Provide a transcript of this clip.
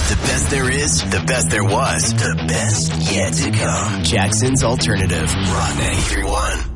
The best there is, the best there was, the best yet to come. Jackson's Alternative, Rock 93.1.